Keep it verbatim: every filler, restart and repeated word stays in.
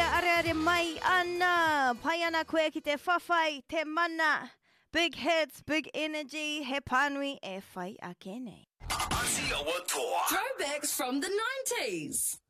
areare mai ana. Pai ana koe ki te whawhai, te mana. Big hits, big energy, he pānui e whai ake nei. Throwbacks from the nineties.